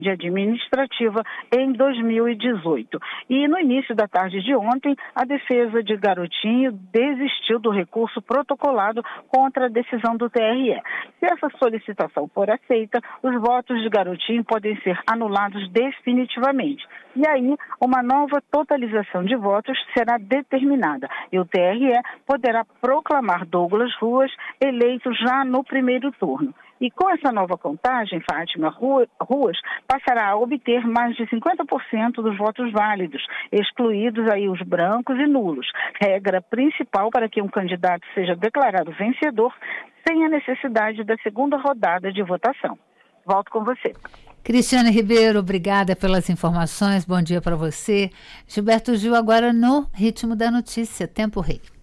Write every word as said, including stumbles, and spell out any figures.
administrativa em dois mil e dezoito. E no início da tarde de ontem, a defesa de Garotinho desistiu do recurso protocolado contra a decisão do T R E. Se essa solicitação for aceita, os votos de Garotinho podem ser anulados definitivamente. E aí, uma nova totalização de votos será determinada e o T R E poderá proclamar Douglas Ruas eleito já no primeiro turno. E com essa nova contagem, Fátima Ruas passará a obter mais de cinquenta por cento dos votos válidos, excluídos aí os brancos e nulos, regra principal para que um candidato seja declarado vencedor sem a necessidade da segunda rodada de votação. Volto com você. Cristiane Ribeiro, obrigada pelas informações, bom dia para você. Gilberto Gil agora no Ritmo da Notícia, Tempo Rei.